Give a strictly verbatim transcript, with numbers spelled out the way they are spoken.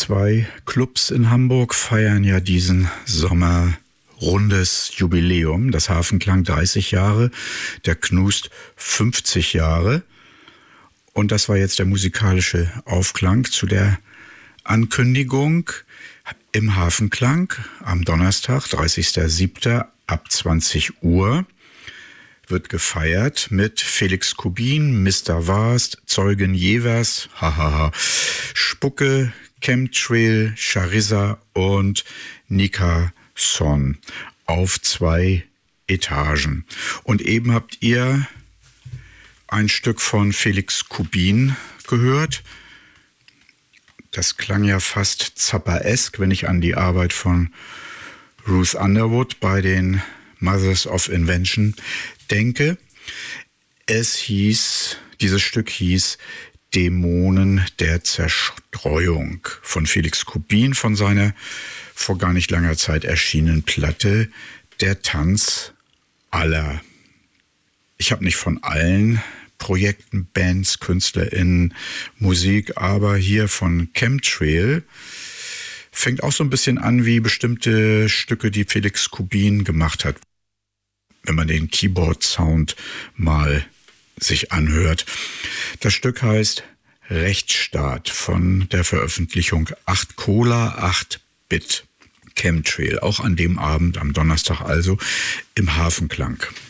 Zwei Clubs in Hamburg feiern ja diesen Sommer rundes Jubiläum. Das Hafenklang dreißig Jahre, der Knust fünfzig Jahre. Und das war jetzt der musikalische Aufklang zu der Ankündigung im Hafenklang am Donnerstag, dreißigster siebter ab zwanzig Uhr. Wird gefeiert mit Felix Kubin, Mister Vast, Zeugen Jevers, hahaha, Spucke, Chemtrail, Charissa und Nika Son auf zwei Etagen. Und eben habt ihr ein Stück von Felix Kubin gehört. Das klang ja fast Zappa-esk, wenn ich an die Arbeit von Ruth Underwood bei den Mothers of Invention denke. Es hieß, dieses Stück hieß Dämonen der Zerstreuung von Felix Kubin von seiner vor gar nicht langer Zeit erschienenen Platte Der Tanz aller. Ich habe nicht von allen Projekten, Bands, KünstlerInnen Musik, aber hier von Chemtrail fängt auch so ein bisschen an wie bestimmte Stücke, die Felix Kubin gemacht hat, wenn man den Keyboard-Sound mal sich anhört. Das Stück heißt Rechtsstaat von der Veröffentlichung acht Cola, acht Bit. Chemtrail, auch an dem Abend, am Donnerstag also, im Hafenklang.